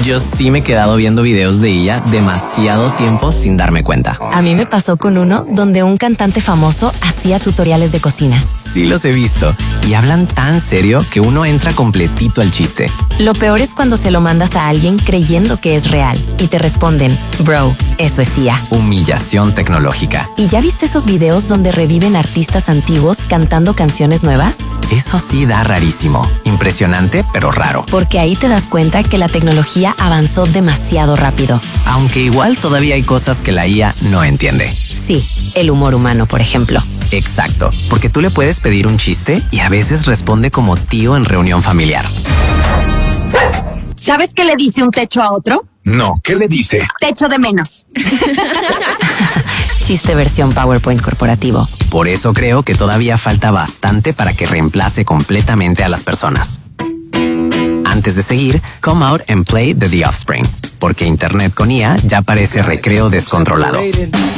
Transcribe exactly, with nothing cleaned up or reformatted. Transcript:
Yo sí me he quedado viendo videos de ella demasiado tiempo sin darme cuenta. A mí me pasó con uno donde un cantante famoso hacía tutoriales de cocina. Sí los he visto y hablan tan serio que uno entra completito al chiste. Lo peor es cuando se lo mandas a alguien creyendo que es real y te responden, bro, eso es I A. Humillación tecnológica. ¿Y ya viste esos videos donde reviven artistas antiguos cantando canciones nuevas? Eso sí da rarísimo. Impresionante, pero raro. Porque ahí te das cuenta que la tecnología avanzó demasiado rápido. Aunque igual todavía hay cosas que la I A no entiende. Sí, el humor humano, por ejemplo. Exacto, porque tú le puedes pedir un chiste y a veces responde como tío en reunión familiar. ¿Sabes qué le dice un techo a otro? No, ¿qué le dice? Techo de menos. Chiste versión PowerPoint corporativo. Por eso creo que todavía falta bastante para que reemplace completamente a las personas. Antes de seguir, come out and play The The Offspring, porque Internet con I A ya parece recreo descontrolado.